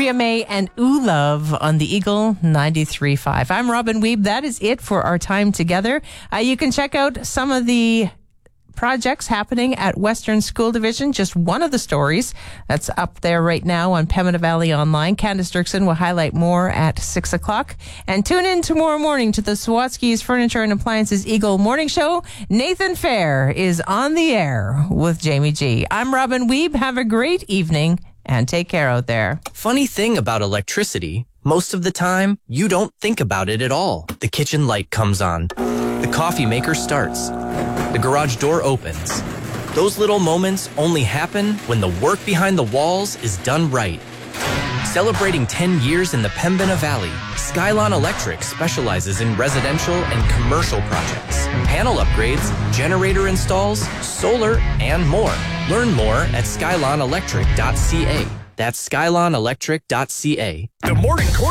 Ria May and Ooh Love on the Eagle 93.5. I'm Robin Weeb. That is it for our time together. You can check out some of the projects happening at Western School Division. Just one of the stories that's up there right now on Pembina Valley Online. Candace Dirksen will highlight more at 6 o'clock. And tune in tomorrow morning to the Sawatsky's Furniture and Appliances Eagle Morning Show. Nathan Fair is on the air with Jamie G. I'm Robin Weeb. Have a great evening and take care out there. Funny thing about electricity, most of the time, you don't think about it at all. The kitchen light comes on. The coffee maker starts. The garage door opens. Those little moments only happen when the work behind the walls is done right. Celebrating 10 years in the Pembina Valley, Skylon Electric specializes in residential and commercial projects, panel upgrades, generator installs, solar, and more. Learn more at skylonelectric.ca. That's skylonelectric.ca. The Morning Corner